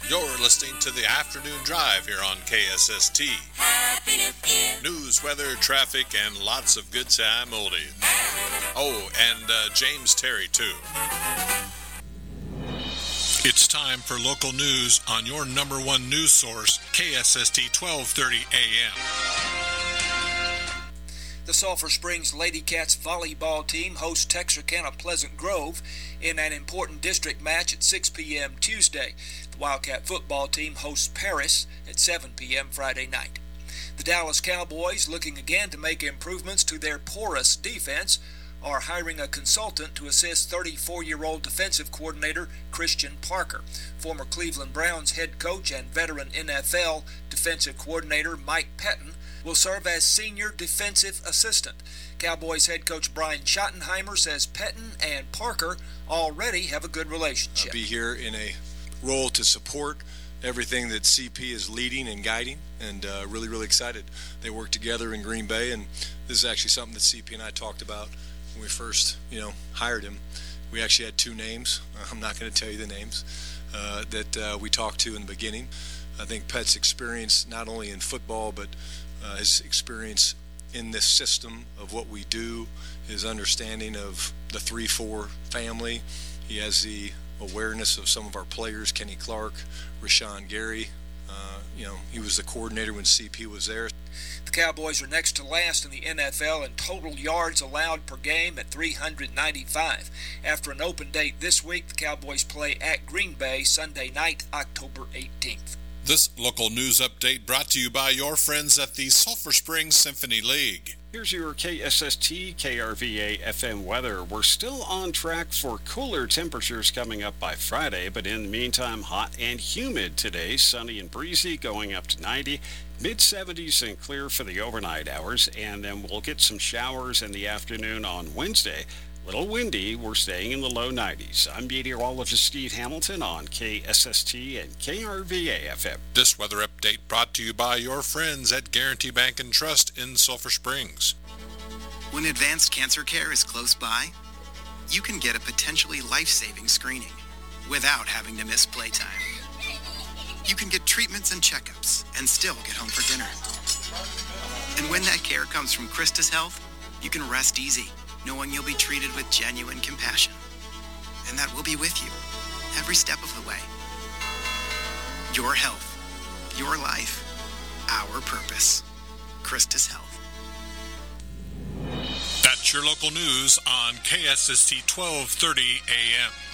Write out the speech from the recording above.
You're listening to the Afternoon Drive here on KSST. Happy New Year. News, weather, traffic, and lots of good time oldies. Oh, and James Terry, too. It's time for local news on your number one news source, KSST 1230 AM. The Sulphur Springs Lady Cats volleyball team hosts Texarkana Pleasant Grove in an important district match at 6 p.m. Tuesday. The Wildcat football team hosts Paris at 7 p.m. Friday night. The Dallas Cowboys, looking again to make improvements to their porous defense, are hiring a consultant to assist 34-year-old defensive coordinator Christian Parker. Former Cleveland Browns head coach and veteran NFL defensive coordinator Mike Pettin will serve as senior defensive assistant. Cowboys head coach Brian Schottenheimer says Pettin and Parker already have a good relationship. I'll be here in a role to support everything that CP is leading and guiding, and really excited. They work together in Green Bay, and this is actually something that CP and I talked about when we first, hired him. We actually had two names. I'm not going to tell you the names that we talked to in the beginning. I think Pet's experience, not only in football, but his experience in this system of what we do, his understanding of the 3-4 family. He has the awareness of some of our players, Kenny Clark, Rashawn Gary. He was the coordinator when CP was there. The Cowboys are next to last in the NFL in total yards allowed per game at 395. After an open date this week, the Cowboys play at Green Bay Sunday night, October 18th. This local news update brought to you by your friends at the Sulphur Springs Symphony League. Here's your KSST KRVA FM weather. We're still on track for cooler temperatures coming up by Friday, but in the meantime, hot and humid today. Sunny and breezy, going up to 90. Mid-70s and clear for the overnight hours, and then we'll get some showers in the afternoon on Wednesday. Little windy, we're staying in the low 90s. I'm meteorologist Steve Hamilton on KSST and KRVA FM. This weather update brought to you by your friends at Guarantee Bank and Trust in Sulphur Springs. When advanced cancer care is close by, you can get a potentially life-saving screening without having to miss playtime. You can get treatments and checkups and still get home for dinner. And when that care comes from Christus Health, you can rest easy, knowing you'll be treated with genuine compassion, and that we'll be with you every step of the way. Your health, your life, our purpose. Christus Health. That's your local news on KSST 1230 AM.